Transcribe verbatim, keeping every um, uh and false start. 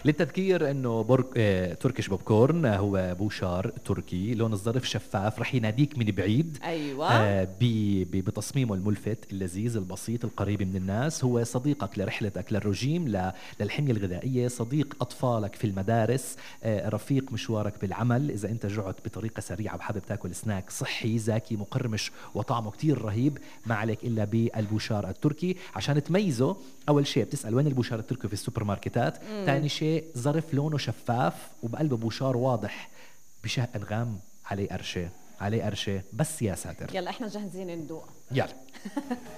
للتذكير انه برك... آه... تركيش بوب كورن هو بوشار تركي، لون الظرف شفاف، رح يناديك من بعيد. ايوه. آه ب... ب... بتصميمه الملفت اللذيذ البسيط القريب من الناس. هو صديقك لرحلتك للرجيم، ل... للحمية الغذائية، صديق أطفالك في المدارس، آه رفيق مشوارك بالعمل إذا أنت جعت بطريقة سريعة وحابب تاكل سناك صحي زاكي مقرمش وطعمه كتير رهيب، ما عليك إلا بالبوشار التركي. عشان تميزه أول شيء بتسأل وين البوشار التركي في السوبر ماركتات. ثاني شيء ظرف لونه شفاف وبقلبه بوشار واضح بشهق أنغام، عليه قرشة عليه قرشة بس يا ساتر. يلا احنا جاهزين ندوق. يلا.